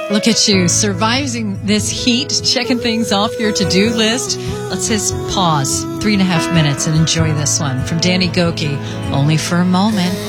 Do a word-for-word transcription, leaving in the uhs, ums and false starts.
Look at you, surviving this heat, checking things off your to-do list. Let's just pause three and a half minutes and enjoy this one from Danny Gokey, Only for a Moment.